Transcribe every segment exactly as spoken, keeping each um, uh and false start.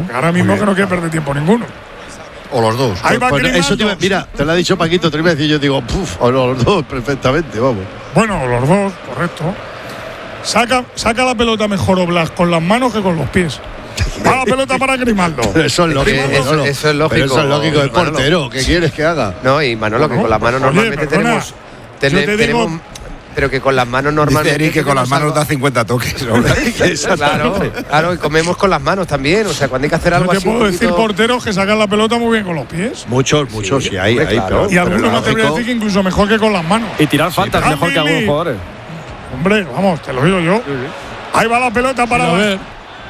porque ahora mismo que no quiere perder tiempo ninguno. O los dos. Ahí va Pues eso te iba- mira, te lo ha dicho Paquito tres veces y yo digo, puf, o no, los dos, perfectamente, vamos. Bueno, los dos, correcto. Saca, saca la pelota mejor Oblak con las manos que con los pies. Va la pelota para Grimaldo. Eso es lógico. Eso- Manolo. eso es lógico, Pero eso es lógico del Manolo. portero. ¿Qué quieres que haga? No, y Manolo, que Bueno, con las manos oye, normalmente perdona, tenemos, tene- yo te digo- tenemos. Pero que con las manos Dice normalmente. Eric que con las tenemos manos da algo- cincuenta toques. Claro, claro, y comemos con las manos también. O sea, cuando hay que hacer No algo te así. un puedo decir poquito- porteros que sacan la pelota muy bien con los pies. Muchos, muchos, sí, hay, hombre, hay. claro. pero- Y algunos pero me atrevería a lógico. decir que incluso mejor que con las manos. Y tirar faltas pero- mejor que algunos jugadores. Hombre, vamos, te lo digo yo. Ahí va la pelota para A ver.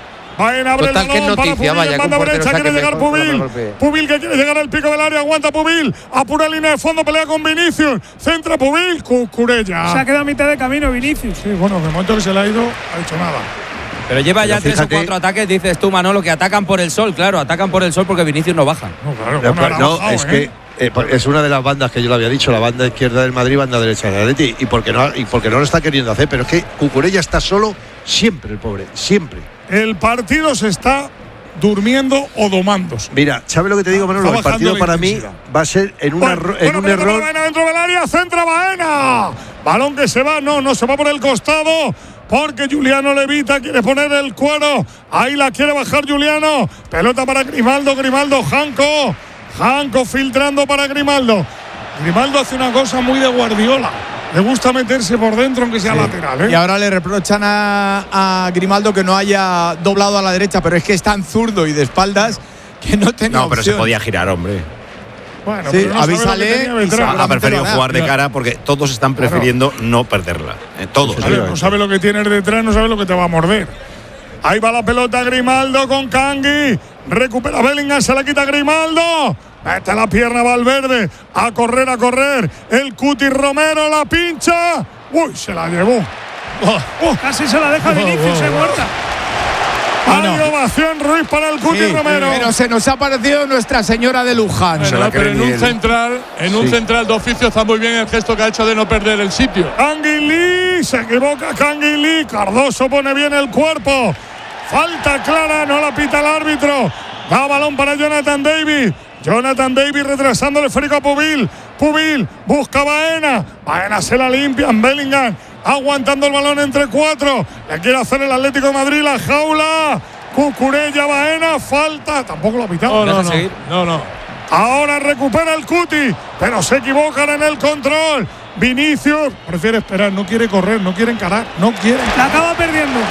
Baena abre Total, el que es balón para noticia, Pubil, vaya, en que un banda portero derecha saque quiere llegar mejor con la Pubil. golpe. Pubil que quiere llegar al pico del área, aguanta Pubil, apura línea de fondo, pelea con Vinicius, centra Pubil, Cucurella. Se ha quedado a mitad de camino Vinicius. Sí, bueno, en el momento que se le ha ido, ha hecho nada. Pero lleva Pero ya tres o fíjate- cuatro ataques, dices tú, Manolo, que atacan por el sol. Claro, atacan por el sol porque Vinicius no baja. No, claro, No, bueno, pero ahora ha no, bajado, es ¿eh? que eh, es una de las bandas que yo le había dicho, la banda izquierda del Madrid, banda derecha del Atleti, y porque no, y porque no lo está queriendo hacer, pero es que Cucurella está solo siempre, el pobre, siempre. El partido se está durmiendo o domándose. Mira, ¿sabes lo que te digo, Manolo? Está El partido bajando la para mí intensidad. va a ser en, un Bueno, erro- en bueno, un pelota para error. Baena dentro del área, centra Baena. Balón que se va, no, no se va por el costado. Porque Juliano Levita quiere poner el cuero. Ahí la quiere bajar Juliano. Pelota para Grimaldo, Grimaldo, Janco. Janco filtrando para Grimaldo. Grimaldo hace una cosa muy de Guardiola. Le gusta meterse por dentro aunque sea lateral, ¿eh? Y ahora le reprochan a, a Grimaldo que no haya doblado a la derecha, pero es que es tan zurdo y de espaldas que no tenga No, pero se opción. podía girar, hombre. Bueno, Sí, pero no sabe lo que avísale tenía y detrás. sabrá. Ha preferido lo jugar de hará. cara porque todos están prefiriendo no perderla. Eh, todos. Vale, no sabe lo que tienes detrás, no sabe lo que te va a morder. Ahí va la pelota Grimaldo con Kangui. Recupera Bellingham, se la quita Grimaldo. Mete la pierna Valverde. A correr, a correr. El Cuti Romero la pincha. Uy, se la llevó. Oh, Casi se la deja Vinicius, se muerta. hay ovación Ruiz para el Cuti Sí, Romero. pero se nos ha parecido Nuestra Señora de Luján. Se la pero cree en un bien. central, en un Sí. central de oficio está muy bien el gesto que ha hecho de no perder el sitio. Canguilí, se equivoca Canguilí. Cardoso pone bien el cuerpo. Falta clara, no la pita el árbitro. Da balón para Jonathan Davis. Jonathan Davis retrasando el esférico a Pubil. Pubil busca a Baena. Baena se la limpian. Bellingham aguantando el balón entre cuatro. Le quiere hacer el Atlético de Madrid la jaula. Cucurella, Baena, falta. Tampoco lo ha pitado. No, no, Deja no. seguir. No, no. Ahora recupera el Cuti, pero se equivocan en el control. Vinicius prefiere esperar, no quiere correr, no quiere encarar, no quiere La encarar. acaba perdiendo.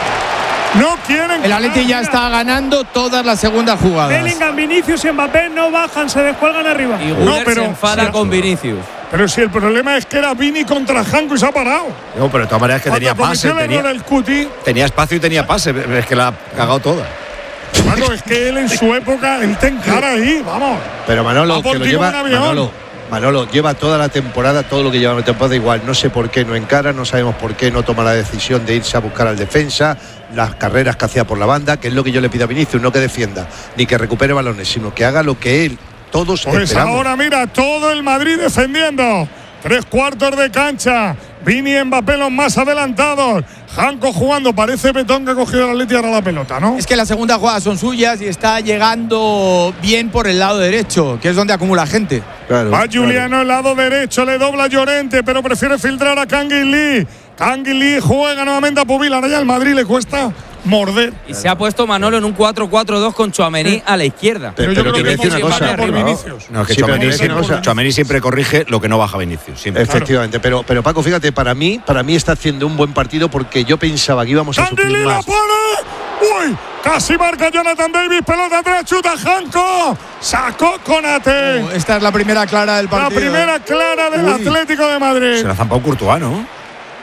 No quieren. El Atleti ya está ganando todas las segundas jugadas. Bellingham, Vinicius y Mbappé no bajan, se descuelgan arriba. Y Guller pero- se enfada sí. con Vinicius. Pero si el problema es que era Vini contra Janko y se ha parado. No, pero de todas maneras que tenía Cuando pase, cometió el error tenía, el Cuti, tenía espacio y tenía pase. Es que la ha cagado toda. bueno, es que él en su época, él te encara ahí, vamos. Pero Manolo, Va por que lo ti lleva. como un avión. Manolo, Manolo, lleva toda la temporada, todo lo que lleva la temporada igual. No sé por qué no encara, no sabemos por qué no toma la decisión de irse a buscar al defensa, las carreras que hacía por la banda, que es lo que yo le pido a Vinicius, no que defienda, ni que recupere balones, sino que haga lo que él, todos Pues esperamos. ahora mira, todo el Madrid defendiendo. Tres cuartos de cancha. Vini y Mbappé los más adelantados. Janko jugando, parece Betón que ha cogido el Atleti ahora la pelota, ¿no? Es que las segundas jugadas son suyas y está llegando bien por el lado derecho, que es donde acumula gente. Claro, Va claro. Juliano el lado derecho, le dobla a Llorente, pero prefiere filtrar a Canguilí. Canguilí juega nuevamente a Pubil. Ahora ya el Madrid le cuesta morder. Y se ha puesto Manolo en un cuatro cuatro dos con Tchouaméni a la izquierda. Pero, yo pero creo te voy a que decir una hemos cosa. llegado por No, Vinicius. No, es que Sí, pero Tchouaméni, te voy a decir una cosa. Tchouaméni siempre corrige lo que no baja Vinicius. Siempre. Efectivamente, pero, pero Paco, fíjate, para mí, para mí está haciendo un buen partido porque yo pensaba que íbamos a Canguilí sufrir la más. pone. Uy, casi marca Jonathan Davis. Pelota atrás, chuta Janko. Sacó Konate. Esta es la primera clara del La partido. primera clara del Atlético de Madrid. Se la ha zampado Courtois, ¿no?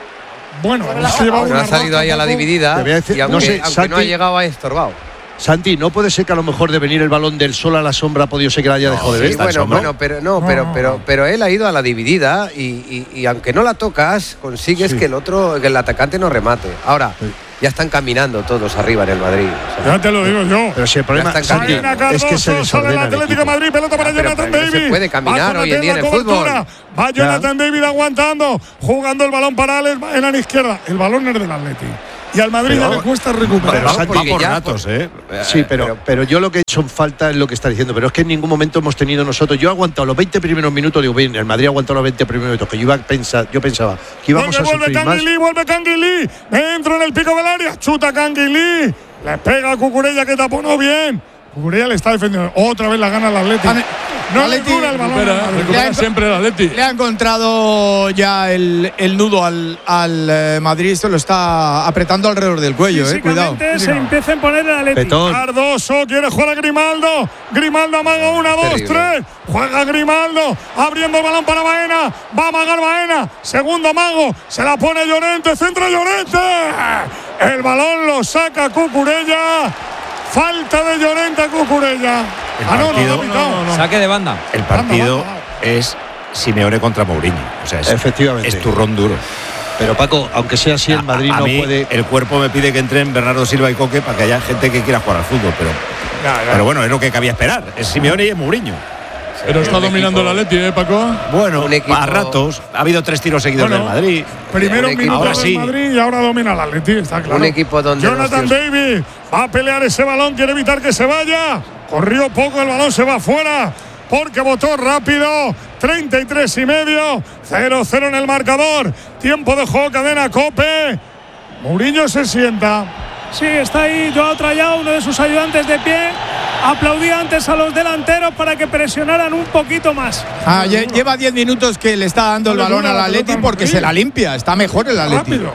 Bueno, se lleva Pero una ha salido ahí a la tampoco. dividida Te voy a decir- y aunque, no sé, aunque Santi- no ha llegado a estorbado. Santi, ¿no puede ser que a lo mejor de venir el balón del sol a la sombra ha podido ser que la haya dejado de ver? Sí, bueno, sombra. bueno, pero no, No, pero, no, pero, no. pero él ha ido a la dividida y, y- y aunque no la tocas, consigues Sí. que el otro, que el atacante no remate. Ahora, ya están caminando todos arriba en el Madrid. o sea, Ya te lo digo yo. Pero si el problema, están Santi, cambiando. Baena es que se Cardoso, sale el desordena el Atlético de equipo. Madrid, pelota para Ah, pero- Jonathan pero no se Davis. puede caminar Va hoy en día en el cobertura. fútbol. Va Jonathan Davis aguantando, jugando el balón para Alex en la izquierda. El balón es del Atleti. y al Madrid Pero- ya le cuesta recuperar. pero Va, Santi, va por ya, ratos, ¿eh? Sí, pero, pero yo lo que he hecho en falta es lo que está diciendo, pero es que en ningún momento hemos tenido nosotros, yo he aguantado los veinte primeros minutos, digo, bien, el Madrid ha aguantado los veinte primeros minutos, que yo iba a pensar, yo pensaba que íbamos Vuelve, a vuelve sufrir más. Canguilí, vuelve Canguilí. Dentro en el pico del área. Chuta Canguilí. Le pega a Cucurella que taponó bien. Cucurella le está defendiendo. Otra vez la gana el Atlético. Ane- No le Atleti dura el balón. al Recupera, Madrid. recupera Le ha- siempre el Atleti. Le ha encontrado ya el, el nudo al, al eh, Madrid, se lo está apretando alrededor del cuello, eh, cuidado. Físicamente se empieza a imponer el Atlético. Petón. Cardoso quiere jugar a Grimaldo. Grimaldo amaga una, dos, Terrible. tres. Juega Grimaldo. Abriendo el balón para Baena. Va a amagar Baena. Segundo amago. Se la pone Llorente. Centro Llorente. El balón lo saca Cucurella. Falta de Llorente a Cucurella. El Ah, no, no, partido- no, ha pitado. Saque de banda. El partido Anda, anda. es Simeone contra Mourinho. O sea, es, Efectivamente. es turrón duro. Pero Paco, aunque sea así, el Madrid a, a no mí, puede. el cuerpo me pide que entren Bernardo Silva y Coque para que haya gente que quiera jugar al fútbol, pero, pero bueno, es lo que cabía esperar. Es Simeone y es Mourinho. Pero está un dominando equipo- el Atleti, ¿eh, Paco? Bueno, Un equipo- a ratos. Ha habido tres tiros seguidos Bueno, del Madrid. Primero Un un equipo- minuto ahora del sí. Madrid y ahora domina el Atleti, está claro. Un equipo donde Jonathan los tíos- David va a pelear ese balón, quiere evitar que se vaya. Corrió poco, el balón se va afuera porque votó rápido. treinta y tres y medio, cero cero en el marcador. Tiempo de juego, cadena Cope. Mourinho se sienta. Sí, está ahí Joao Trayao, uno de sus ayudantes de pie. Aplaudía antes a los delanteros para que presionaran un poquito más. Ah, lle- lleva diez minutos que le está dando el No le balón dura al la Atleti pelota al porque Madrid. se la limpia, está mejor el Atleti. Rápido.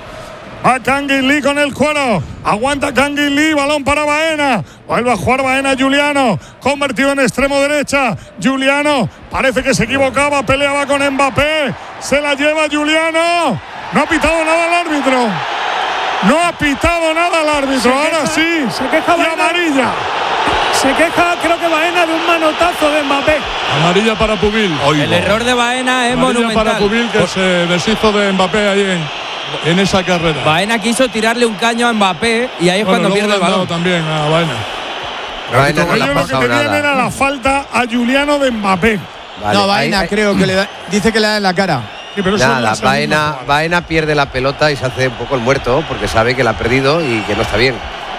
Va Canguilí con el cuero. Aguanta Canguilí. Balón para Baena. Vuelve a jugar Baena Juliano. Convertido en extremo derecha. Juliano. Parece que se equivocaba. Peleaba con Mbappé. Se la lleva Juliano. No ha pitado nada el árbitro. No ha pitado nada el árbitro. Se Ahora queja- sí. se queja Y Baena. amarilla. Se queja, creo que Baena, de un manotazo de Mbappé. Amarilla para Pubil. El error de Baena es Amarilla para monumental. Pubil, que se deshizo de Mbappé ahí en, en esa carrera. Baena quiso tirarle un caño a Mbappé y ahí es Bueno, cuando luego pierde le el han dado balón. también a Baena. Baena no le Ellos ha lo que pasado tenían nada. era la falta a Juliano de Mbappé. Vale, no, ahí- Baena ahí- creo que le da, dice que le da en la cara. Sí, pero eso es Nada, la segunda Baena, jugada. Baena pierde la pelota y se hace un poco el muerto porque sabe que la ha perdido y que no está bien.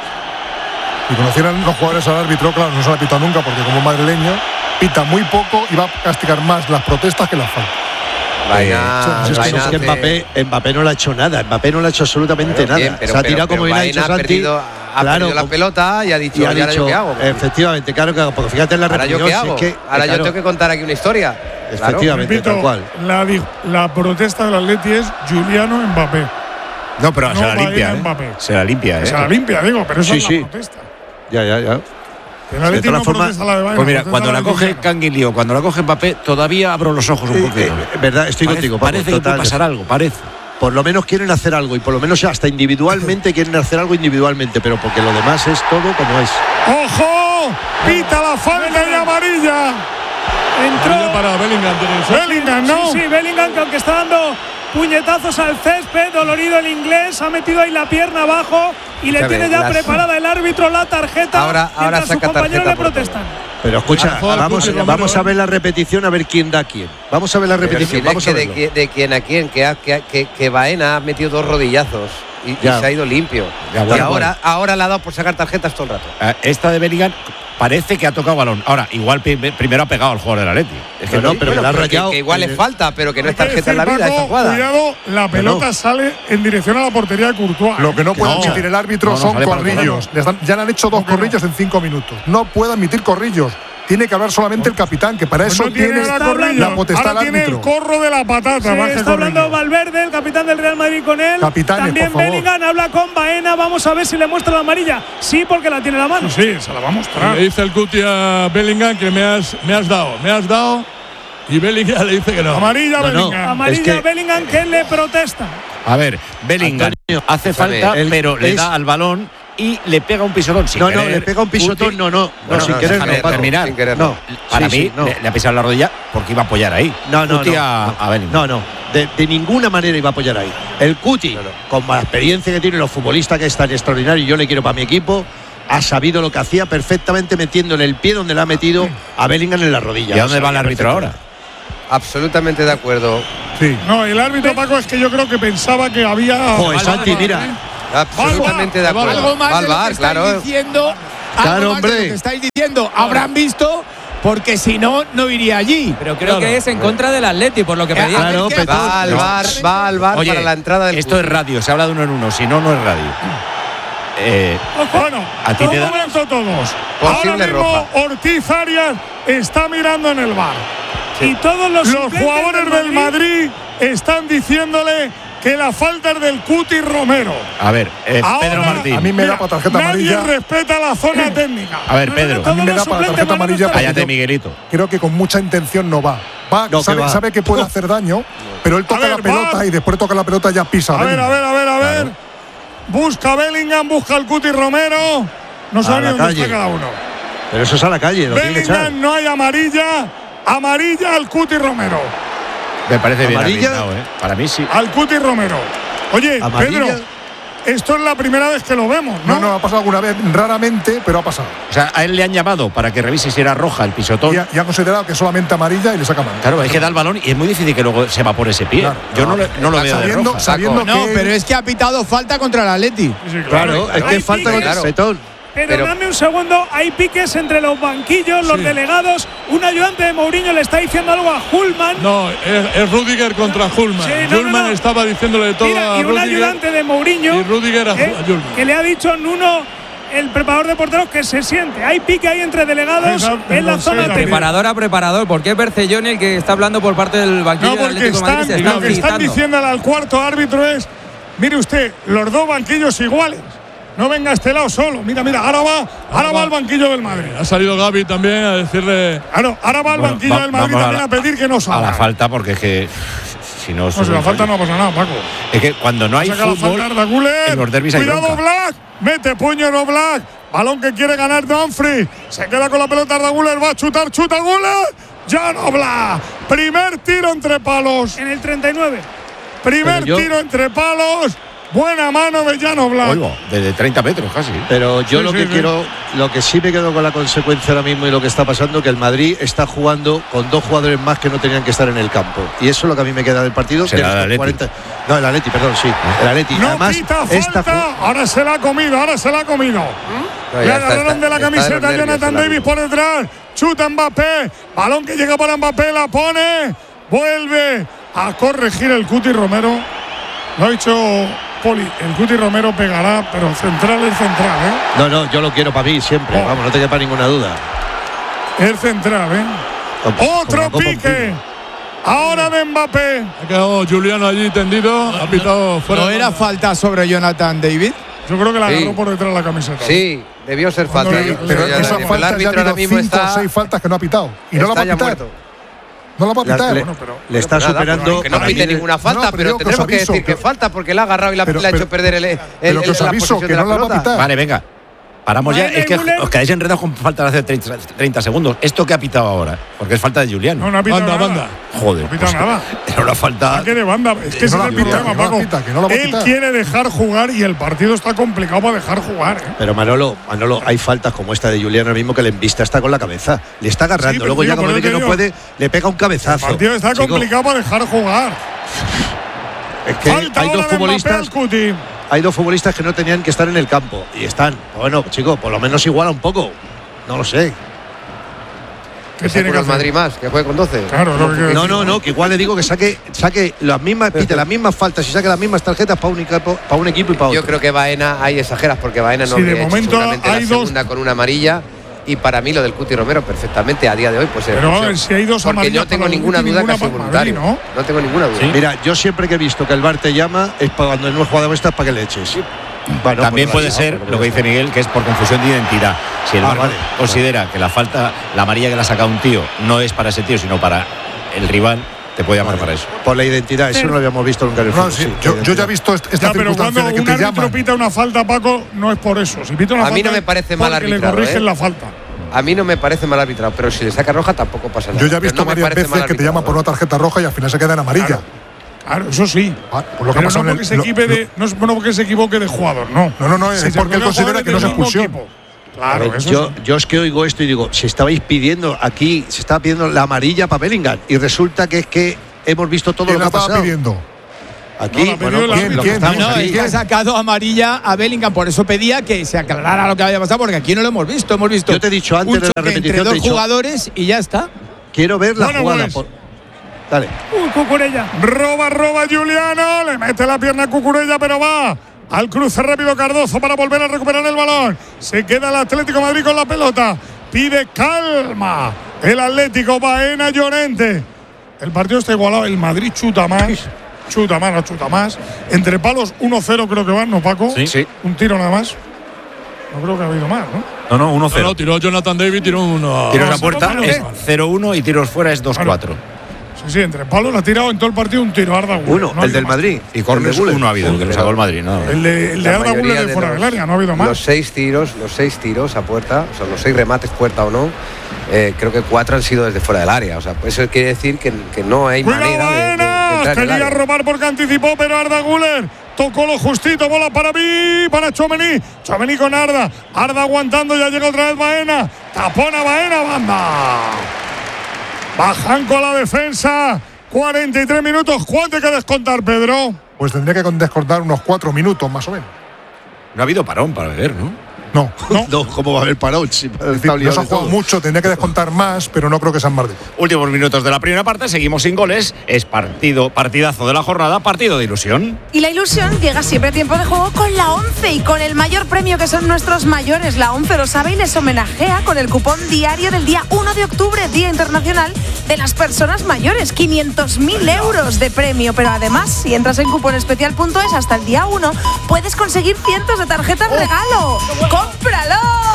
Si conocieran los jugadores al árbitro, claro, no se la pita nunca porque como madrileño pita muy poco y va a castigar más las protestas que las faltas. Baena, Es que, Baena es que hace- Mbappé, Mbappé no le ha hecho nada. Mbappé no le ha hecho absolutamente Bien, nada. pero- se ha pero- tirado pero como bien ha Baena dicho ha Santi. perdido, ha Claro, perdido la como- pelota y ha dicho, y ha ¿y ahora dicho, yo qué hago? efectivamente, claro, claro, porque fíjate en la ¿Ahora yo repetición. qué si hago? es que, Ahora claro, yo tengo que contar aquí una historia. Claro. efectivamente, Repito, tal cual. La, di- la protesta del Atleti es Juliano Mbappé. No, pero No se la Baena, limpia, ¿eh? Mbappé. Se la limpia, ¿eh? Se la limpia, digo, pero eso Sí, es sí. la protesta. Ya, ya, ya. El Atleti De todas no formas, protesta la de Baena, Pues mira, protesta cuando la de coge Juliano. Canguilí o cuando la coge Mbappé, todavía abro los ojos un Eh, poquito. eh, verdad, estoy Parece- contigo, Paco, Parece que puede total. pasar algo, parece. Por lo menos quieren hacer algo y por lo menos hasta individualmente quieren hacer algo individualmente, pero porque lo demás es todo como es. ¡Ojo! Pita la falta y amarilla. Entró. Amarilla para Bellingham. tiene que ser. Bellingham, ¿no? Sí, sí, Bellingham, que aunque está dando puñetazos al césped, dolorido el inglés, ha metido ahí la pierna abajo y le Escúchame, tiene ya las- preparada el árbitro la tarjeta. Ahora- ahora mientras sus saca compañeros tarjeta le por todo. protestan. Pero escucha, Juega el vamos, Cuti Romero, vamos a ¿eh? ver la repetición a ver quién da a quién. Vamos a ver la Pero repetición, si vamos es a que de, verlo. qui- de quién a quién, que, ha- que, ha- que, que Baena ha metido dos rodillazos y, y Ya. se ha ido limpio. Ya, y bueno, ahora, ahora le ha dado por sacar tarjetas todo el rato. Eh, Esta de Bellingham parece que ha tocado balón. Ahora, igual pri- primero ha pegado al jugador del Atleti. Es que No, no, no, pero que la ha que- rayado. que igual le Eh, falta, pero que no es Hay que tarjeta en la decir, vida esta Paco, jugada. Cuidado, la pelota sale en dirección a la portería de Courtois. Lo que no puede No. admitir el árbitro No, no, son sale para corrillos. Les dan- ya le han hecho dos ¿Cómo que no? corrillos en cinco minutos. No puede admitir corrillos. Tiene que hablar solamente el capitán, que para Pues eso no tiene tiene ahora corrillo. la potestad Ahora del tiene el árbitro. corro de la patata. Sí, más que está hablando corrillo. Valverde, el capitán del Real Madrid, con él. Capitanes, También por favor. Bellingham habla con Baena. Vamos a ver si le muestra la amarilla. Sí, porque la tiene en la mano. Sí, se la va a mostrar. Le dice el Cuti a Bellingham que me has, me has dado, me has dado. Y Bellingham le dice que no. Amarilla, No, no. Bellingham. Amarilla Es que- Bellingham, que le protesta. A ver, Bellingham Antonio, hace escúchame, falta, el- pero le es- da al balón y le pega un pisotón. Sin No, no, querer. le pega un pisotón, Cuti- no, no, no, Bueno, sin no, querer, déjame no, Paco. terminar. Sin querer, No, Para sí, mí, sí, no. le, le ha pisado la rodilla porque iba a apoyar ahí. No, no, Cuti no, a, no. a Bellingham. No, no. De, de ninguna manera iba a apoyar ahí. El Cuti, No, no. con la experiencia que tiene, los futbolistas que es tan extraordinario, y yo le quiero para mi equipo, ha sabido lo que hacía perfectamente metiéndole el pie donde le ha metido a Bellingham en la rodilla. ¿Y a dónde Lo va el sabía árbitro ahora? perfectamente. Absolutamente de acuerdo. Sí. No, el árbitro Paco es que yo creo que pensaba que había. Joder, Vale, Santi, vale, mira. vale. Absolutamente de acuerdo. Algo más Va de al lo bar, que estáis claro. diciendo. Claro, algo más de hombre. lo que estáis diciendo. Habrán visto, porque si no, no iría allí. Pero creo que es en contra del Atleti, por lo que pedía. Claro, Es que- Petón. Va al bar, va al bar Oye, para la entrada del esto es radio, se habla de uno en uno, si no, no es radio. Eh, Bueno, a ti te un da- momento todos. Posible Ahora mismo roja. Ortiz Arias está mirando en el bar. Y todos los, Los suplentes jugadores del Madrid están diciéndole que la falta es del Cuti Romero. A ver, eh, Ahora, Pedro Martín. a mí me da mira, para tarjeta nadie amarilla. respeta la zona técnica. A ver, No, no, Pedro. no, A mí me todos da los para suplentes tarjeta van a amarilla. estar- porque Cállate, yo Miguelito. Creo que con mucha intención no va. Va, No, que sabe, va. sabe que puede hacer daño, pero él toca ver, la pelota va. y después toca la pelota ya pisa. A ver, a Bellingham. ver, a ver, a ver. Busca Bellingham, busca el Cuti Romero. No A sabe ni la dónde calle. está cada uno. Pero eso es a la calle, lo tiene que echar. Bellingham, no hay amarilla. Amarilla al Cuti Romero. Me parece bien ¿Amarilla? arbitrado, ¿eh? Para mí sí. Al Cuti Romero. Oye, ¿Amarilla? Pedro, esto es la primera vez que lo vemos, ¿no? No, no, ha pasado alguna vez, raramente, pero ha pasado. O sea, a él le han llamado para que revise si era roja el pisotón. Y ha, y ha considerado que solamente amarilla y le saca mano. Claro, es que da el balón y es muy difícil que luego se evapore ese pie. Claro, Yo no, le- no lo veo de sabiendo, roja. sabiendo No, que pero es que ha pitado falta contra el Atleti. Sí, sí, Claro, es que Hay es falta piques. con el Petón. Pero, Pero- dame un segundo, hay piques entre los banquillos, los delegados. Un ayudante de Mourinho le está diciendo algo a Hulman. No, es, es Rudiger contra Hulman. Sí, no, no, Hulman no. estaba diciéndole todo Mira, a y un Rudiger. ayudante de Mourinho y Rudiger a, eh, a Hulman. que le ha dicho a Nuno, el preparador de porteros, que se siente. Hay pique ahí entre delegados Exacto, en la no sé zona también. técnica. Preparador a preparador, porque es Bercelloni el que está hablando por parte del banquillo No, del porque Atlético de Madrid. están, Se lo están que están gritando. diciéndole al cuarto árbitro es, mire usted, los dos banquillos iguales. No venga a este lado solo. Mira, mira, ahora va, ahora va al banquillo del Madrid. Ha salido Gaby también a decirle. Claro, ahora va al Bueno, banquillo va- del Madrid vamos a también la- a, pedir que no A salga. la falta, porque es que si no. No, si la falta no pasa nada, Paco. Es que cuando no hay Saca la fútbol, falta Arda Güler. en los derbis hay Cuidado, bronca. Black. Mete puño no Black. Balón que quiere ganar Dumfries. Se queda con la pelota Arda Güler. Va a chutar, chuta Güler. Ya no Black. Primer tiro entre palos. En el treinta y nueve. Primer Pero yo- tiro entre palos. Buena mano de Jan Oblak. Oigo, desde treinta metros casi. Pero yo Sí, lo sí, que sí. quiero, lo que sí me quedo con la consecuencia ahora mismo y lo que está pasando, que el Madrid está jugando con dos jugadores más que no tenían que estar en el campo. Y eso es lo que a mí me queda del partido. Será de el estos Atleti. cuarenta No, el Atleti, perdón, sí. El Atleti. No Además, pita esta falta. ju- Ahora se la ha comido, ahora se la ha comido. No, Le ya está, agarraron está- de la está de los camiseta nervios Jonathan el Davis árbitro. por detrás. Chuta Mbappé. Balón que llega para Mbappé, la pone. Vuelve a corregir el Cuti Romero. Lo ha dicho Poli. El Cuti Romero pegará, pero central es central, ¿eh? No, no, yo lo quiero para mí siempre. Oh. Vamos, no te quepa ninguna duda. Es central, ¿eh? Como- como Otro la Copa pique. Antigua. Ahora de Mbappé. Ha quedado Juliano allí tendido. Ha pitado fuera. ¿No de era banda. falta sobre Jonathan David? Yo creo que la Sí. agarró por detrás la camiseta. Sí, debió ser Cuando falta. le- Yo- Pero ya- esa el falta ya ha árbitro ahora habido mismo cinco o está, seis faltas que no ha pitado. Y no la va está a ya pitar. muerto. No la va a La- pitar. le, Bueno, pero- le está Nada, superando. pero que no a mí- pite ninguna falta, No, pero pero yo que os tendremos que aviso decir que que- falta porque la ha agarrado y la, Pero- le ha hecho pero- perder el, el, pero que el- os la aviso posesión que de no la la va a pelota. pitar. Vale, venga. Paramos ya. Vale, Es que Müller. os quedáis enredados con falta de hace treinta, treinta segundos. ¿Esto que ha pitado ahora? Porque es falta de Juliano. No, no ha pitado Banda, nada. banda. Joder. No ha pitado pues, nada. Era una falta. Saque de banda. Es que Que ese no es la el pita, problema, que no la Paco. pita, que no la va a Él pitar. quiere dejar jugar y el partido está complicado para dejar jugar. ¿eh? Pero Manolo, Manolo, hay faltas como esta de Julián ahora mismo que le embista está con la cabeza. Le está agarrando. Sí, pero Luego tío, ya como por ve eso que te no digo, puede, le pega un El cabezazo. partido está Chico, complicado para dejar jugar. Es que Falta hay ahora dos de Mbappé futbolistas. al Cuti. Hay dos futbolistas que no tenían que estar en el campo y están. Bueno, chicos, por lo menos iguala un poco. No lo sé. ¿Qué Que tiene saque que el hacer? Madrid más, que juegue con doce. Claro, lo que quiero No, decir. no, no, que igual le digo que saque, saque las mismas, pite las mismas faltas y saque las mismas tarjetas para un equipo, para un equipo y para otro. Yo creo que Baena, ahí exageras porque Baena no Sí, de habría hecho momento seguramente hay la dos- segunda con una amarilla. Y para mí lo del Cuti Romero perfectamente a día de hoy pues es Pero a expulsión. ver, si hay dos porque amarillas no tengo para el ninguna Cuti, duda que ninguna ha sido para el voluntario. Madrid, ¿no? No tengo ninguna duda. Mira, yo siempre que he visto que el V A R te llama es para cuando no has jugado estas para que le eches. Bueno, También pues puede vale, ser no, pero lo que dice Miguel, que es por confusión de identidad. Si el Ah, V A R vale. considera que la falta, la amarilla que le ha sacado un tío, no es para ese tío, sino para el rival, te puede llamar para eso. por la identidad, eso no lo habíamos visto nunca en el No, fútbol. sí, sí, yo, la yo ya he identidad. visto est- esta Ya, pero circunstancia cuando de que un te árbitro llaman. pita una falta, Paco, no es por eso. Si pita una A mí falta no me parece es mal porque le arbitrado, corrigen ¿eh? la falta. A mí no me parece mal arbitrado, pero si le saca roja tampoco pasa nada. Yo ya he Pero visto no me varias parece veces mal que te llaman por arbitrado. una tarjeta roja y al final se queda en amarilla. Claro. Claro, eso sí. Ah, por lo que ha Pero pasado no en el- porque se lo- equipe lo- de, no es bueno porque se equivoque de jugador, no. No, no, no, es Se porque él equivoca considera jugadores que no es del mismo expulsión. equipo. A Claro, ver, eso yo, sí. yo es que oigo esto y digo, si estabais pidiendo aquí, se estaba pidiendo la amarilla para Bellingham y resulta que es que hemos visto todo ¿Quién lo que la ha estaba pasado. pidiendo? Aquí, No, bueno, ¿quién, pues, lo que quién? estamos No, aquí. es que ha sacado amarilla a Bellingham, por eso pedía que se aclarara lo que había pasado, porque aquí no lo hemos visto. Hemos visto Yo te he dicho antes un de la choque repetición, entre te he dos dicho- jugadores y ya está. Quiero ver la Bueno, jugada. pues. por- Dale. Uy, Cucurella. Roba, roba Juliano. Le mete la pierna a Cucurella, pero va al cruce rápido Cardozo para volver a recuperar el balón. Se queda el Atlético de Madrid con la pelota. Pide calma. El Atlético, Baena, Llorente. El partido está igualado. El Madrid chuta más. Chuta más, no chuta más. Entre palos uno cero creo que van, ¿no, Paco? Sí, sí. Un tiro nada más. No creo que ha habido más, ¿no? No, no, uno No, cero. no, tiró Jonathan David, tiró uno. Tiros a no, puerta no, es no. cero uno y tiros fuera es dos cuatro. Sí, sí, entre palos la ha tirado en todo el partido un tiro. Arda Güler. Uno, No ha el habido del más. Madrid. Y corners El de Güler. uno ha habido, que lo sacó el Madrid. No. El de, el de La Arda mayoría Güler de de fuera los- del área, no ha habido más. Los seis tiros, los seis tiros a puerta, o sea, los seis remates puerta o no, eh, creo que cuatro han sido desde fuera del área. O sea, eso quiere decir que, que no hay Cuidado, manera de, de- de Baena. entrar en el Quería área. robar porque anticipó, pero Arda Güler tocó lo justito. Bola para mí, para Tchouaméni. Tchouaméni con Arda. Arda aguantando, ya llega otra vez Baena. Tapona Baena, banda. Bajan con la defensa. cuarenta y tres minutos. ¿Cuánto hay que descontar, Pedro? Pues tendría que descontar unos cuatro minutos más o menos. No ha habido parón para beber, ¿no? No, no. No, ¿cómo va a haber parón? Si Es decir, está no liado se ha de jugado todo. mucho, tendría que descontar más, pero no creo que sean más de. Últimos minutos de la primera parte, seguimos sin goles. Es partido, partidazo de la jornada, partido de ilusión. Y la ilusión llega siempre a tiempo de juego con la ONCE y con el mayor premio que son nuestros mayores. La ONCE lo sabe y les homenajea con el cupón diario del día uno de octubre, Día Internacional de las Personas Mayores. quinientos mil euros de premio. Pero además, si entras en cuponespecial punto es hasta el día uno, puedes conseguir cientos de tarjetas regalo. ¡Cómpralo!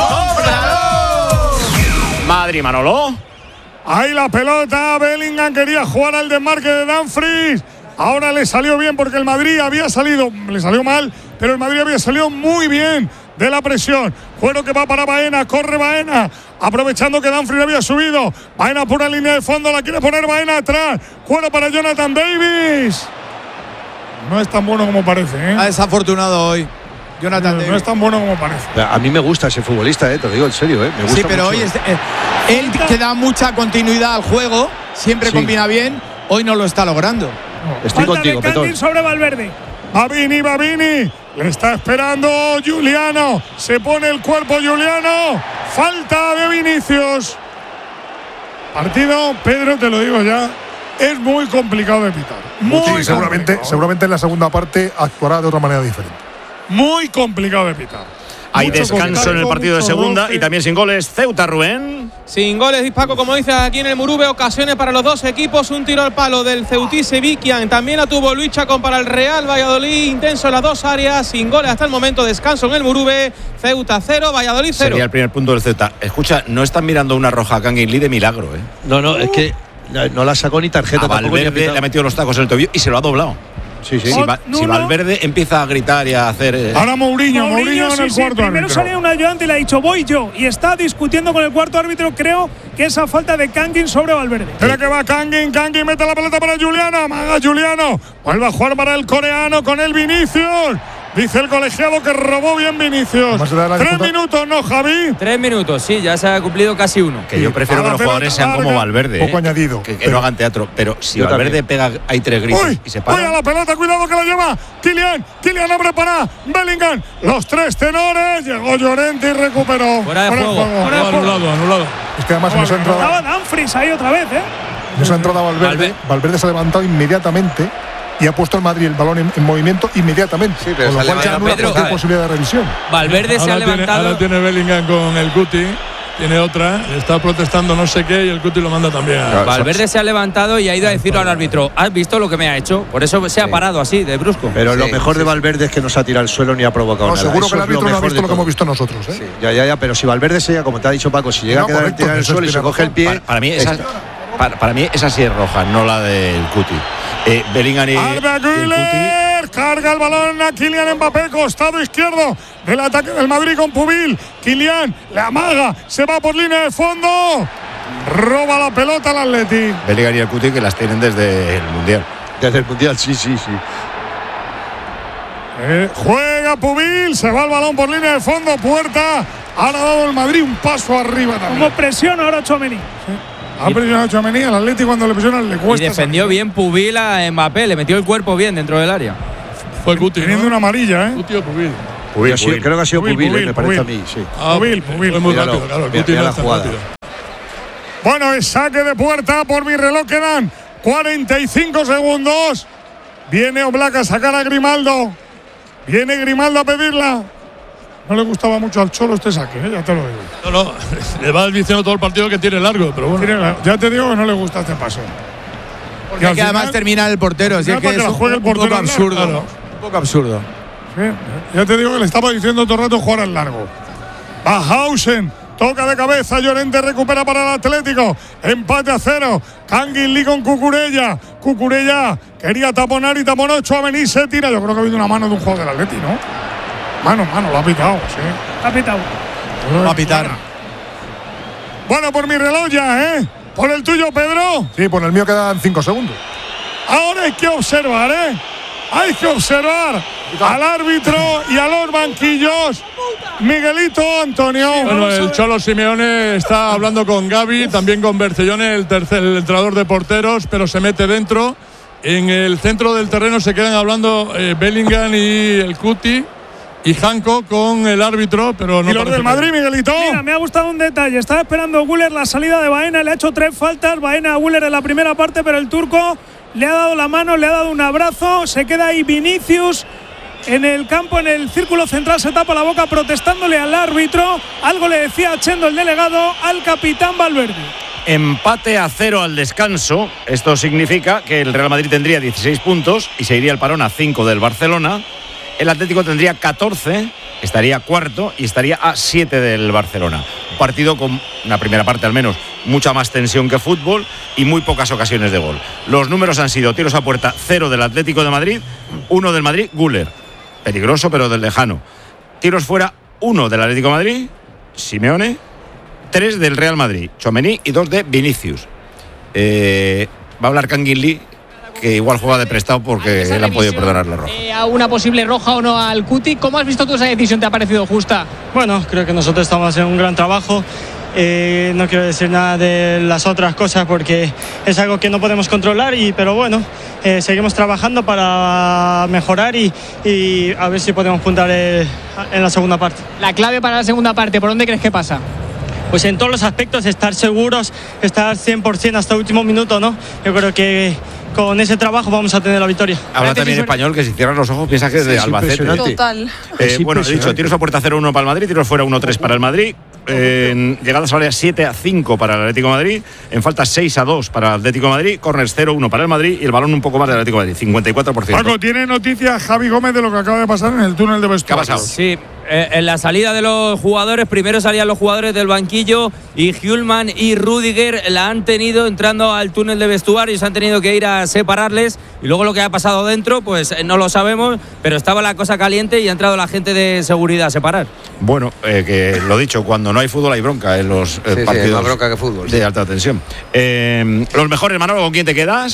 Madrid, Manolo. Ahí la pelota. Bellingham quería jugar al desmarque de Dumfries. Ahora le salió bien porque el Madrid había salido, le salió mal, pero el Madrid había salido muy bien de la presión. Juego que va para Baena, corre Baena, aprovechando que Dumfries había subido. Baena pura línea de fondo, la quiere poner Baena atrás. Juego para Jonathan Davis. No es tan bueno como parece, ¿eh? Ha desafortunado hoy Jonathan No, David. no es tan bueno como parece. A mí me gusta ese futbolista, eh, te lo digo en serio. Eh, me gusta Sí, pero mucho. hoy es, eh, él que da mucha continuidad al juego, siempre Sí. combina bien, hoy no lo está logrando. Estoy Falta contigo, de Kangin Petón. sobre Valverde. Babini, Babini. Le está esperando Juliano. Se pone el cuerpo Juliano. Falta de Vinicius. Partido, Pedro, te lo digo ya, es muy complicado de pitar. Muy Sí, seguramente, complicado. seguramente en la segunda parte actuará de otra manera diferente. Muy complicado de pitar. Hay Mucho descanso en el contacto, partido de mucho segunda roce. y también sin goles. Ceuta, Rubén. Sin goles, Paco, como dice aquí en el Murube, ocasiones para los dos equipos, un tiro al palo del Ceutí Seviquian, también la tuvo Luis Chacón para el Real Valladolid, intenso en las dos áreas, sin goles hasta el momento, descanso en el Murube, Ceuta cero, Valladolid cero. Sería el primer punto del Ceuta. Escucha, no están mirando una roja a Kangin Lee de milagro, ¿eh? No, no, es que no la sacó ni tarjeta A tampoco. ni ha Valverde pitado. le ha metido los tacos en el tobillo y se lo ha doblado. Sí, sí. Si, Va- si Valverde empieza a gritar y a hacer. eh, Ahora Mourinho, Mourinho, en sí, el sí, cuarto primero árbitro. sale un ayudante y le ha dicho voy yo y está discutiendo con el cuarto árbitro. Creo que esa falta de Kangin sobre Valverde. Espera que va Kangin, Kangin mete la pelota para Juliano, amaga Juliano, vuelve a jugar para el coreano con el Vinicius. Dice el colegiado que robó bien Vinicius. Además, se da la Tres disputa- minutos, ¿no, Javi? Tres minutos, sí, ya se ha cumplido casi uno. Que yo prefiero A que la los jugadores pelota sean como larga. Valverde. Poco eh, añadido, Que, que pero- no hagan teatro. Pero si Yo Valverde también. pega, hay tres gritos Uy, y se uy, a para. la pelota, cuidado que la lleva Kylian, Kylian abre para Bellingham, los tres tenores, llegó Llorente y recuperó. Fuera de Fuera juego. Fuera de No, juego. anulado, anulado. Es que además en esa Estaba entrada, Dumfries ahí otra vez, ¿eh? en esa entrada Valverde, Valverde. Valverde se ha levantado inmediatamente y ha puesto el Madrid el balón en, en movimiento inmediatamente. Sí, pero con lo se ha cual se levantado anula Pedro. cualquier posibilidad de revisión. Valverde se ha Ahora tiene, levantado. ahora tiene Bellingham con el Cuti, tiene otra, le está protestando no sé qué y el Cuti lo manda también. a- Valverde se ha levantado y ha ido a decirlo al árbitro. ¿Has visto lo que me ha hecho? Por eso se ha parado así, de brusco. Pero lo Sí, mejor sí, de sí. Valverde es que no se ha tirado al suelo ni ha provocado No, nada. seguro Eso que el es árbitro no ha mejor visto de lo que hemos todo. visto nosotros. ¿eh? Sí, ya, ya, ya, pero si Valverde se llega, como te ha dicho Paco, si llega No, a quedar correcto, tirado al eso suelo y es se coge el pie. Para, para mí esa, está. para, para mí esa sí es roja, no la del Cuti. Eh, Bellingham y, Arda y el Cuti. Güler, carga el balón a Kylian Mbappé, costado izquierdo del ataque del Madrid con Pubil. Kylian le amaga, se va por línea de fondo, roba la pelota al Atleti. Bellingham y el Cuti que las tienen desde el Mundial. Desde el Mundial, sí, sí, sí. Eh, juega Pubil, se va el balón por línea de fondo, puerta. Ahora ha dado el Madrid un paso arriba Como también. presiona ahora Tchouaméni. Ha presionado a Tchouaméni, al Atleti cuando le presionan le cuesta. Y defendió salir. bien Pubil a Mbappé, le metió el cuerpo bien dentro del área. Fue Guti, teniendo ¿no? una amarilla, ¿eh? Guti o Pubil. Pubil, Pubil. Creo que ha sido Pubil, Pubil, Pubil, me parece Pubil. a mí, sí. Ah, Pubil, Pubil. Fue muy Míralo, rápido, claro. mira, Guti mira no la es tan jugada. rápido. Bueno, es saque de puerta. Por mi reloj quedan cuarenta y cinco segundos. Viene Oblak a sacar a Grimaldo. Viene Grimaldo a pedirla. No le gustaba mucho al Cholo este saque, ¿eh? Ya te lo digo. No, no, le va diciendo todo el partido que tiene largo, pero bueno. Tiene la- ya te digo que no le gusta este paso. Porque al que además final- termina el portero. Así al es que final es para que la un, juegue el un poco portero al largo, absurdo. claro. Un poco absurdo. Sí, ya te digo que le estaba diciendo todo el rato jugar al largo. Bajhausen toca de cabeza, Llorente recupera para el Atlético. Empate a cero. Canguilí con Cucurella. Cucurella quería taponar y taponó. Tchouaméni se tira. Yo creo que ha habido una mano de un juego del Atleti, ¿no? Mano, mano, lo ha pitado, sí. Ha pitado. Va a pitar. Bueno, por mi reloj ya, ¿eh? Por el tuyo, Pedro. Sí, por el mío quedan cinco segundos. Ahora hay que observar, ¿eh? Hay que observar al árbitro y a los banquillos. Miguelito, Antonio. Bueno, el Cholo Simeone está hablando con Gavi, también con Bercellone, el tercer el entrenador de porteros, pero se mete dentro. En el centro del terreno se quedan hablando eh, Bellingham y el Cuti y Janko con el árbitro, pero no. ¿Y los del Madrid, Miguelito? Mira, me ha gustado un detalle. Estaba esperando Güler la salida de Baena, le ha hecho tres faltas. Baena a Güler en la primera parte, pero el turco le ha dado la mano, le ha dado un abrazo. Se queda ahí Vinicius en el campo, en el círculo central, se tapa la boca protestándole al árbitro. Algo le decía a Chendo, el delegado, al capitán Valverde. Empate a cero al descanso. Esto significa que el Real Madrid tendría dieciséis puntos y se iría el parón a cinco del Barcelona. El Atlético tendría catorce, estaría cuarto y estaría a siete del Barcelona. Un partido con una primera parte al menos mucha más tensión que fútbol y muy pocas ocasiones de gol. Los números han sido tiros a puerta cero del Atlético de Madrid, uno del Madrid, Güler, peligroso pero del lejano. Tiros fuera, uno del Atlético de Madrid, Simeone, tres del Real Madrid, Tchouaméni y dos de Vinicius. Eh, va a hablar Canguilí, que igual juega de prestado porque le han podido perdonar la roja. Eh, a una posible roja o no al Cuti. ¿Cómo has visto tú esa decisión? ¿Te ha parecido justa? Bueno, creo que nosotros estamos haciendo un gran trabajo. Eh, no quiero decir nada de las otras cosas porque es algo que no podemos controlar, y, pero bueno, eh, seguimos trabajando para mejorar y, y a ver si podemos puntar eh, en la segunda parte. La clave para la segunda parte, ¿por dónde crees que pasa? Pues en todos los aspectos, estar seguros, estar cien por ciento hasta el último minuto, ¿no? Yo creo que con ese trabajo vamos a tener la victoria. Habla también español, que si cierras los ojos piensas que es de Es Albacete. impresionante. Total. Eh, Es bueno, he dicho, impresionante. tiros a puerta cero uno para el Madrid, tiros fuera uno tres para el Madrid. En llegadas al área siete a cinco para el Atlético de Madrid. En faltas seis a dos para el Atlético de Madrid. Corners cero uno para el Madrid y el balón un poco más del Atlético de Madrid, cincuenta y cuatro por ciento. Paco, tiene noticias Javi Gómez de lo que acaba de pasar en el túnel de vestuario. ¿Qué ha pasado? Sí, eh, en la salida de los jugadores, primero salían los jugadores del banquillo y Hjulman y Rudiger la han tenido entrando al túnel de vestuario y se han tenido que ir a separarles. Y luego lo que ha pasado dentro, pues eh, no lo sabemos, pero estaba la cosa caliente y ha entrado la gente de seguridad a separar. Bueno, eh, que lo dicho, cuando no hay fútbol hay bronca en los eh, Sí, sí, partidos más bronca que fútbol, de sí. alta tensión. Eh, los mejores, Manolo, ¿con quién te quedas?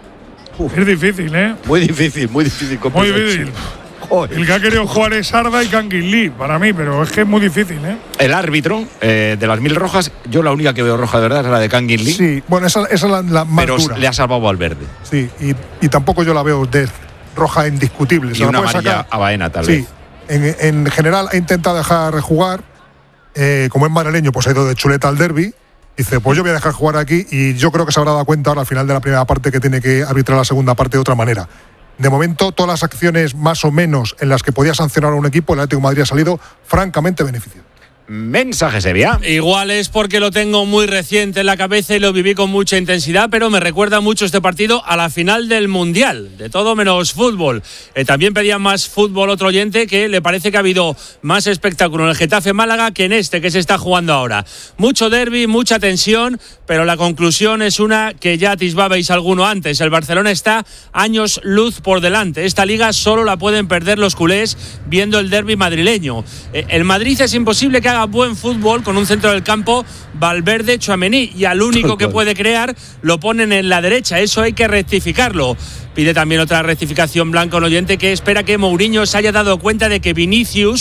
Es difícil, ¿eh? Muy difícil, muy difícil. Muy complicado. difícil. El que ha querido jugar es Arda y Canguilí, para mí, pero es que es muy difícil, ¿eh? El árbitro eh, de las mil rojas, yo la única que veo roja de verdad es la de Canguilí. Sí, bueno, esa, esa es la, la más pero dura. le ha salvado al verde. Sí, y, y tampoco yo la veo de roja indiscutible. Y Se la una puede amarilla sacar. a Baena, tal Sí, vez. en, en general ha intentado dejar jugar. Eh, como es madrileño, pues ha ido de chuleta al derbi. Dice, pues yo voy a dejar jugar aquí, y yo creo que se habrá dado cuenta ahora al final de la primera parte que tiene que arbitrar la segunda parte de otra manera. De momento, todas las acciones más o menos en las que podía sancionar a un equipo, el Atlético de Madrid ha salido francamente beneficiado. Mensaje, Sevilla. Igual es porque lo tengo muy reciente en la cabeza y lo viví con mucha intensidad, pero me recuerda mucho este partido a la final del Mundial, de todo menos fútbol. Eh, también pedía más fútbol otro oyente, que le parece que ha habido más espectáculo en el Getafe Málaga que en este que se está jugando ahora. Mucho derbi, mucha tensión, pero la conclusión es una que ya atisbabais alguno antes. El Barcelona está años luz por delante. Esta liga solo la pueden perder los culés viendo el derbi madrileño. Eh, el Madrid es imposible que haga buen fútbol con un centro del campo Valverde, Tchouaméni, y al único que puede crear lo ponen en la derecha. Eso hay que rectificarlo. Pide también otra rectificación Blanco, un oyente, que espera que Mourinho se haya dado cuenta de que Vinicius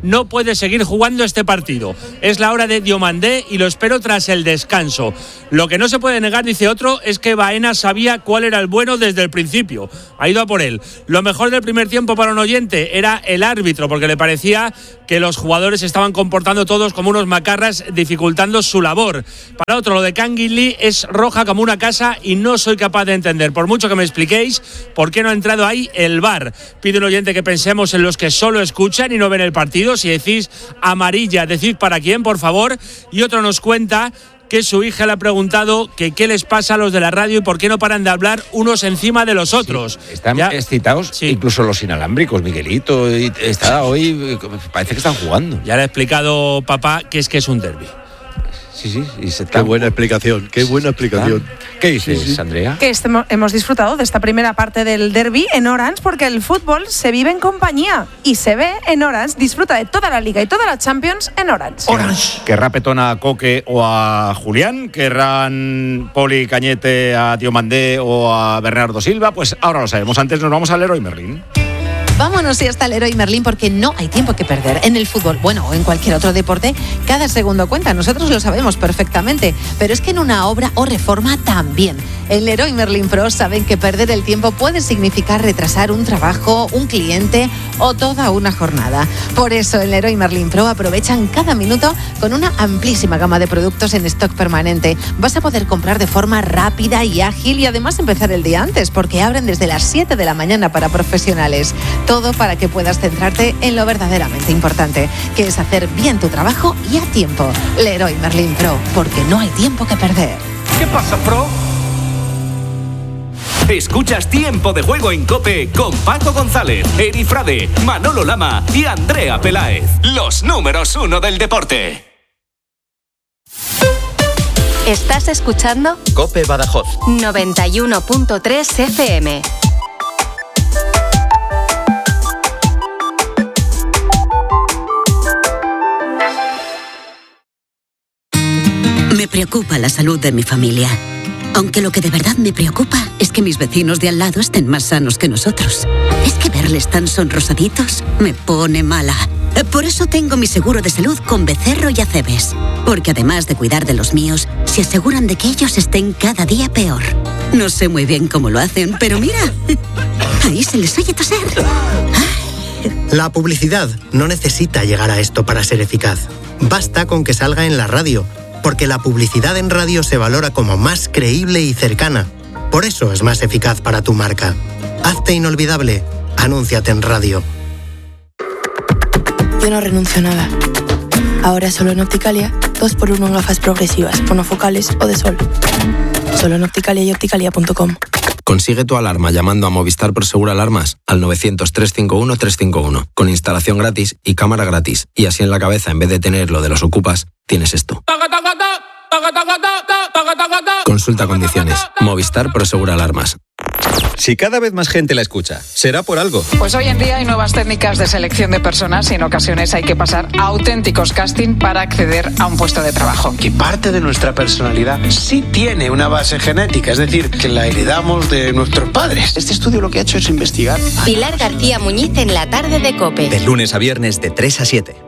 no puede seguir jugando este partido. Es la hora de Diomandé y lo espero tras el descanso. Lo que no se puede negar, dice otro, es que Baena sabía cuál era el bueno desde el principio. Ha ido a por él. Lo mejor del primer tiempo para un oyente era el árbitro, porque le parecía que los jugadores estaban comportando todos como unos macarras, dificultando su labor. Para otro, lo de Kangin Lee es roja como una casa y no soy capaz de entender, por mucho que me expliquéis, por qué no ha entrado ahí el V A R. Pide un oyente que pensemos en los que solo escuchan y no ven el partido. Si decís amarilla, decid para quién, por favor. Y otro nos cuenta que su hija le ha preguntado que qué les pasa a los de la radio y por qué no paran de hablar unos encima de los otros. Sí, están ya, excitados, sí. Incluso los inalámbricos, Miguelito, está hoy, parece que están jugando. Ya le ha explicado papá que es que es un derbi. Sí, sí, y se qué buena explicación, qué buena explicación. ¿Qué dices, sí, sí. Andrea? Que este, hemos disfrutado de esta primera parte del derbi en Orange porque el fútbol se vive en compañía y se ve en Orange. Disfruta de toda la Liga y toda la Champions en Orange. Orange. ¿Querrá Petón a Coque o a Julián? ¿Querrán Poli Cañete a Diomandé o a Bernardo Silva? Pues ahora lo sabemos. Antes nos vamos al Leroy Merlin. Vámonos y hasta el Leroy Merlin porque no hay tiempo que perder. En el fútbol, bueno, o en cualquier otro deporte, cada segundo cuenta. Nosotros lo sabemos perfectamente, pero es que en una obra o reforma también. En Leroy Merlin Pro saben que perder el tiempo puede significar retrasar un trabajo, un cliente o toda una jornada. Por eso en Leroy Merlin Pro aprovechan cada minuto con una amplísima gama de productos en stock permanente. Vas a poder comprar de forma rápida y ágil y además empezar el día antes porque abren desde las siete de la mañana para profesionales. Todo para que puedas centrarte en lo verdaderamente importante, que es hacer bien tu trabajo y a tiempo. Leroy Merlin Pro, porque no hay tiempo que perder. ¿Qué pasa, Pro? Escuchas Tiempo de Juego en COPE con Paco González, Eri Frade, Manolo Lama y Andrea Peláez. Los números uno del deporte. ¿Estás escuchando? COPE Badajoz. noventa y uno punto tres F M. Me preocupa la salud de mi familia. Aunque lo que de verdad me preocupa es que mis vecinos de al lado estén más sanos que nosotros. Es que verles tan sonrosaditos me pone mala. Por eso tengo mi seguro de salud con Becerro y Acebes. Porque además de cuidar de los míos, se aseguran de que ellos estén cada día peor. No sé muy bien cómo lo hacen, pero mira, ahí se les oye toser. La publicidad no necesita llegar a esto para ser eficaz. Basta con que salga en la radio. Porque la publicidad en radio se valora como más creíble y cercana. Por eso es más eficaz para tu marca. Hazte inolvidable. Anúnciate en radio. Yo no renuncio a nada. Ahora solo en Opticalia, dos por uno en gafas progresivas, monofocales o de sol. Solo en Opticalia y opticalia punto com. Consigue tu alarma llamando a Movistar Prosegur Alarmas al novecientos, trescientos cincuenta y uno, trescientos cincuenta y uno, con instalación gratis y cámara gratis. Y así en la cabeza, en vez de tener lo de los ocupas, tienes esto. Consulta condiciones. Movistar Prosegur Alarmas. Si cada vez más gente la escucha, será por algo. Pues hoy en día hay nuevas técnicas de selección de personas y en ocasiones hay que pasar a auténticos casting para acceder a un puesto de trabajo. Que parte de nuestra personalidad sí tiene una base genética, es decir, que la heredamos de nuestros padres. Este estudio lo que ha hecho es investigar. Pilar García Muñiz en la tarde de COPE. De lunes a viernes de tres a siete.